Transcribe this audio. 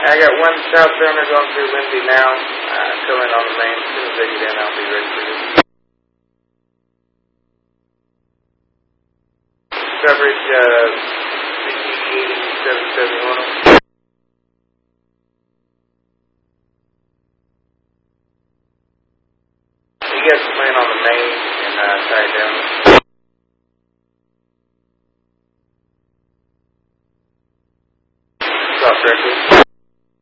I got one southbound going through Lindsay now. Coming on the main. As soon as they get in, I'll be ready for you. Coverage, CG 8771. You guys plan on the main and tie it down. Stop correctly.